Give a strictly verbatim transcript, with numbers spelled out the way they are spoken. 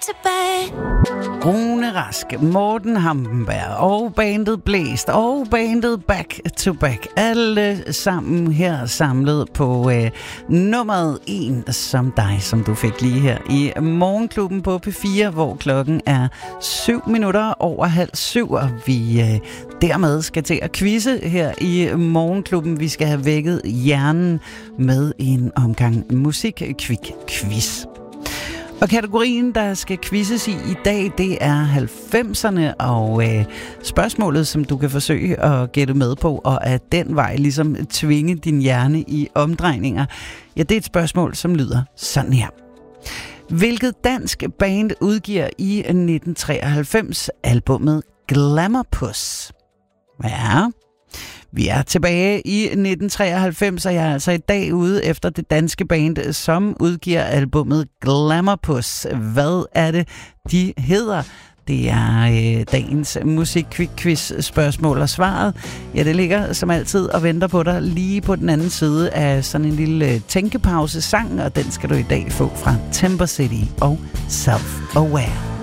tilbage. Rune Rask, Morten Hampenberg og bandet Blæst og bandet Back to Back. Alle sammen her samlet på øh, nummeret en som dig, som du fik lige her i Morgenklubben på P fire, hvor klokken er syv minutter over halv syv, og vi øh, dermed skal til at quizze her i Morgenklubben. Vi skal have vækket hjernen med en omgang musik-quick-quiz. Og kategorien, der skal quizzes i i dag, det er halvfemserne, og øh, spørgsmålet, som du kan forsøge at gætte med på, og at den vej ligesom tvinge din hjerne i omdrejninger, ja, det er et spørgsmål, som lyder sådan her. Hvilket dansk band udgiver i nitten treoghalvfems albumet Glamourpuss? Ja, vi er tilbage i nitten treoghalvfems, og jeg er altså i dag ude efter det danske band, som udgiver albumet Glamourpuss. Hvad er det, de hedder? Det er øh, dagens musik-quiz spørgsmål, og svaret, ja, det ligger som altid og venter på dig lige på den anden side af sådan en lille tænkepause-sang, og den skal du i dag få fra Timber City og Self Aware.